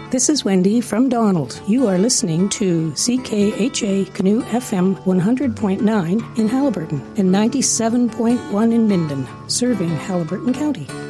This is Wendy from Donald. You are listening to CKHA Canoe FM 100.9 in Haliburton and 97.1 in Minden, serving Haliburton County.